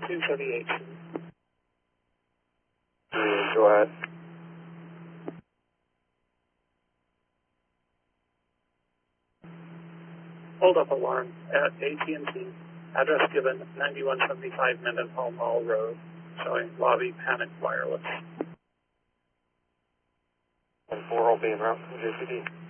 238. Go ahead. Hold up alarm at AT&T. Address given 9175 Mendenhall Mall Road, showing lobby panic wireless. And 4 will be en route from JPD.